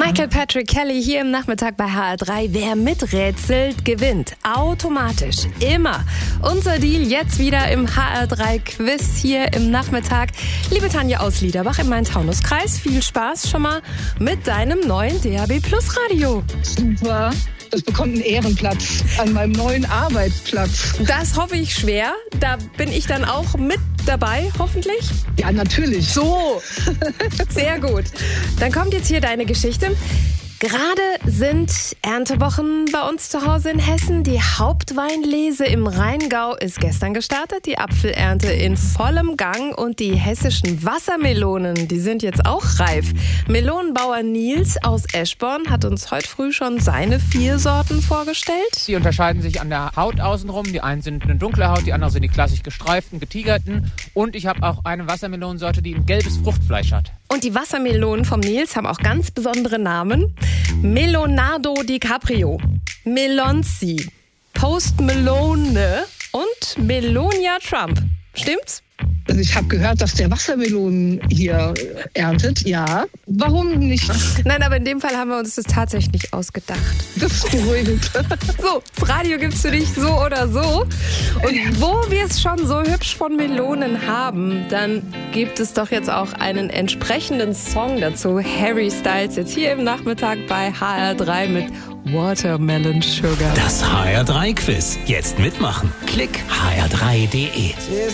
Michael Patrick Kelly hier im Nachmittag bei HR3. Wer miträtselt, gewinnt. Automatisch. Immer. Unser Deal jetzt wieder im HR3-Quiz hier im Nachmittag. Liebe Tanja aus Liederbach im Main-Taunus-Kreis, viel Spaß schon mal mit deinem neuen DAB+ Radio. Super. Das bekommt einen Ehrenplatz an meinem neuen Arbeitsplatz. Das hoffe ich schwer. Da bin ich dann auch mit dabei, hoffentlich. Ja, natürlich. So, sehr gut. Dann kommt jetzt hier deine Geschichte. Gerade sind Erntewochen bei uns zu Hause in Hessen. Die Hauptweinlese im Rheingau ist gestern gestartet. Die Apfelernte in vollem Gang und die hessischen Wassermelonen, die sind jetzt auch reif. Melonenbauer Nils aus Eschborn hat uns heute früh schon seine 4 Sorten vorgestellt. Die unterscheiden sich an der Haut außenrum. Die einen sind eine dunkle Haut, die anderen sind die klassisch gestreiften, getigerten. Und ich habe auch eine Wassermelonensorte, die ein gelbes Fruchtfleisch hat. Und die Wassermelonen vom Nils haben auch ganz besondere Namen. Melonado DiCaprio, Melonzi, Post Melone und Melonia Trump. Stimmt's? Also ich habe gehört, dass der Wassermelonen hier erntet. Ja, warum nicht? Nein, aber in dem Fall haben wir uns das tatsächlich nicht ausgedacht. Das ist beruhigend. So, das Radio gibt's für dich so oder so. Und wo wir es schon so hübsch von Melonen haben, dann gibt es doch jetzt auch einen entsprechenden Song dazu. Harry Styles jetzt hier im Nachmittag bei HR3 mit Watermelon Sugar. Das HR3-Quiz. Jetzt mitmachen. Klick hr3.de.